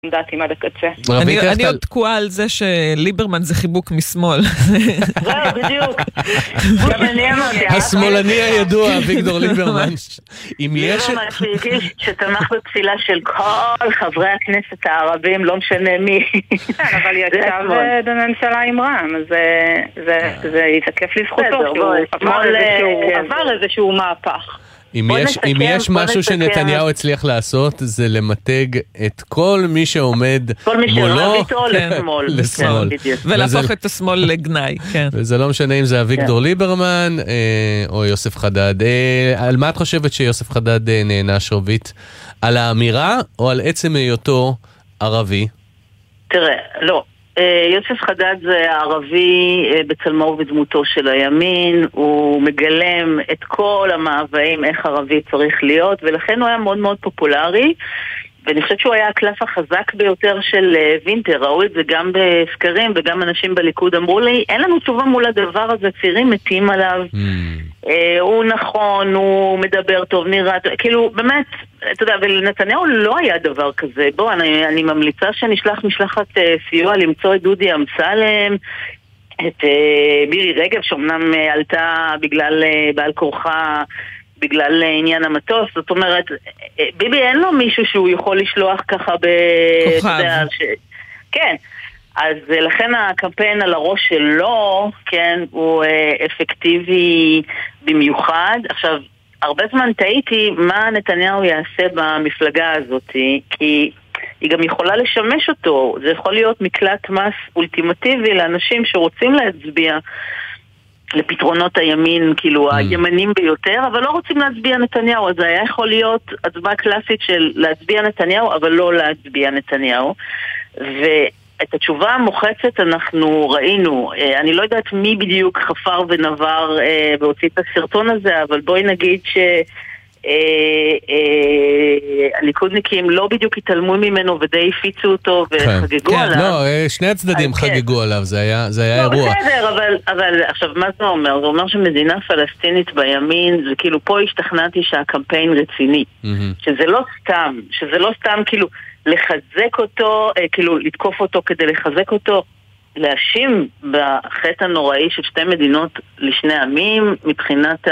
מנדטים עד הקצה. אני עוד תקועה על זה שליברמן זה חיבוק משמאל. זהו, בדיוק. גם אני אמרתי. השמאלני הידוע, אביגדור ליברמן. ליברמן שתמך בפסילה של כל חברי הכנסת הערבים, לא משנה מי. אבל ישב בממשלה עם רע"מ, אז זה יתקף לזכותו, שהוא עבר איזשהו מהפך. אם יש משהו שנתניהו הצליח לעשות, זה למתג את כל מי שעומד מולו לשמאל. ולהפוך את השמאל לגנאי. וזה לא משנה אם זה אביגדור ליברמן או יוסף חדד. על מה את חושבת שיוסף חדד נענש, רובית? על האמירה או על עצם היותו ערבי? תראה, לא. יוסף חדד זה הערבי בצלמו ובדמותו של הימין, הוא מגלם את כל המאוויים איך ערבי צריך להיות, ולכן הוא היה מאוד מאוד פופולרי, ואני חושבת שהוא היה הקלף החזק ביותר של וינטר. ראו את זה גם בסקרים וגם אנשים בליכוד אמרו לי, אין לנו תשובה מול הדבר הזה, צעירים מתים עליו, הוא נכון, הוא מדבר טוב, נראה, כאילו באמת, אתה יודע, ולנתניהו לא היה דבר כזה. בוא, אני ממליצה שנשלח משלחת סיוע למצוא את דודי אמסלם, את מירי רגב שאומנם עלתה בגלל בעל כורחה, בגלל עניין המטוס. זאת אומרת, ביבי אין לו מישהו שהוא יכול לשלוח ככה כוכב. כן. אז לכן הקמפיין על הראש שלו, כן, הוא אפקטיבי במיוחד. עכשיו, הרבה זמן תהיתי מה נתניהו יעשה במפלגה הזאת, כי היא גם יכולה לשמש אותו. זה יכול להיות מקלט מס אולטימטיבי לאנשים שרוצים להצביע לפתרונות הימין, כאילו הימנים ביותר, אבל לא רוצים להצביע נתניהו. אז זה היה יכול להיות הצבעה קלאסית של להצביע נתניהו, אבל לא להצביע נתניהו. את התשובה המוחצת אנחנו ראינו. אני לא יודעת מי בדיוק חפר ונבר והוציא את הסרטון הזה, אבל בואי נגיד הליכודניקים לא בדיוק התעלמו ממנו ודי הפיצו אותו וחגגו עליו. לא, שני הצדדים חגגו עליו, זה היה אירוע. בסדר, אבל עכשיו מה זה אומר? זה אומר שמדינה פלסטינית בימין, זה כאילו פה השתכנעתי שהקמפיין רציני, שזה לא סתם כאילו לחזק אותו, כאילו לתקוף אותו כדי לחזק אותו, להאשים בחטא הנוראי של שתי מדינות לשני עמים, מבחינת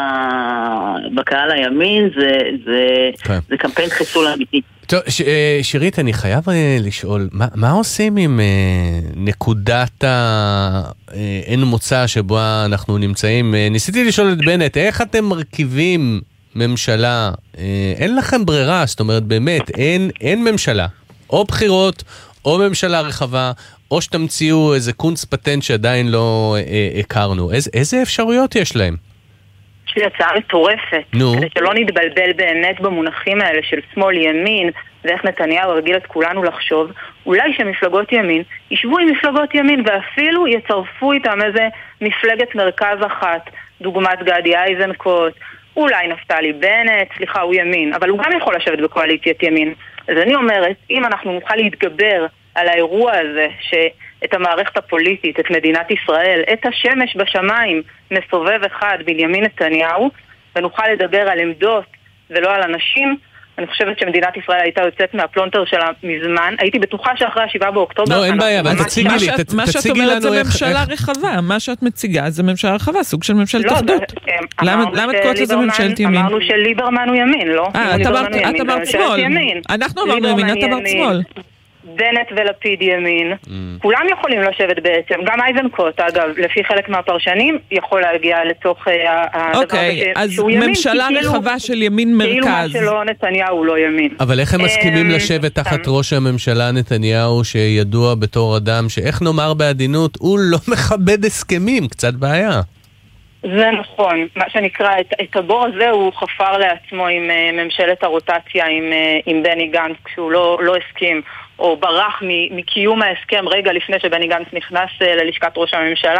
בקהל הימין, זה קמפיין חיסול אמיתי. טוב, שירית, אני חייב לשאול, מה עושים עם נקודת אין מוצא שבה אנחנו נמצאים? ניסיתי לשאול את בנט, איך אתם מרכיבים ממשלה? אין לכם ברירה, זאת אומרת, באמת, אין ממשלה. או בחירות, או ממשלה רחבה, או שתמציאו איזה קונץ פטנט שעדיין לא הכרנו. איזה אפשרויות יש להם? יש לי הצעה מטורפת. כדי שלא נתבלבל באמת במונחים האלה של שמאל ימין, ואיך נתניהו הרגיל את כולנו לחשוב, אולי שמפלגות ימין ישבו עם מפלגות ימין, ואפילו יצרפו איתם איזה מפלגת מרכז אחת, דוגמת גדי איזנקוט, אולי נפתלי בנט, סליחה, הוא ימין, אבל הוא גם יכול לשבת בקואליציית ימין. אז אני אומרת, אם אנחנו נוכל להתגבר על האירוע הזה, שאת המערכת הפוליטית, את מדינת ישראל, את השמש בשמיים, מסובב אחד בנימין נתניהו, ונוכל לדבר על עמדות ולא על אנשים, אני חושבת שמדינת ישראל הייתה יוצאת מהפלונטר שלה מזמן. הייתי בטוחה שאחרי 7 באוקטובר... לא, אין בעיה, אבל תציגי לי, מה שאת אומרת זה ממשלה רחבה, מה שאת מציגה זה ממשלה רחבה, סוג של ממשלת אחדות. למה את קוראת לזה ממשלת ימין? אמרנו שליברמן הוא ימין, לא? את אמרת שמאל. אנחנו אמרנו ימין, את אמרת שמאל. בנט ולפיד ימין, כולם יכולים לשבת בעצם, גם איזנקוט, אגב, לפי חלק מהפרשנים, יכול להגיע לתוך הדבר אוקיי, אז ממשלה רחבה של ימין מרכז. כאילו מה שלא נתניהו לא ימין. אבל איך הם מסכימים לשבת תחת ראש הממשלה נתניהו, שידוע בתור אדם, שאיך נאמר בעדינות, הוא לא מכבד הסכמים, קצת בעיה. זה נכון, מה שנקרא, את הבור הזה הוא חפר לעצמו עם ממשלת הרוטציה, עם בני גנץ, כשהוא לא הסכים, או ברח מקיום ההסכם רגע לפני שבני גנץ נכנס ללשכת ראש הממשלה.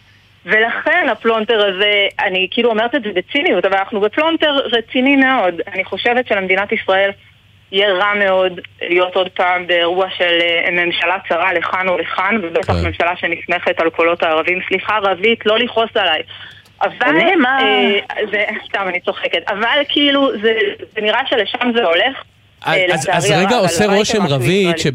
ולכן הפלונטר הזה, אני כאילו אומרת את זה בציניות, אבל אנחנו בפלונטר רציני מאוד. אני חושבת שלמדינת ישראל יהיה רע מאוד להיות עוד פעם באירוע של ממשלה צרה לכאן או לכאן, ובטח ממשלה שנסמכת על קולות הערבים. סליחה רבית, לא לכעוס עליי. אבל, סתם אני צוחקת, אבל כאילו זה נראה שלשם זה הולך, אז רגע עושה רושם רבית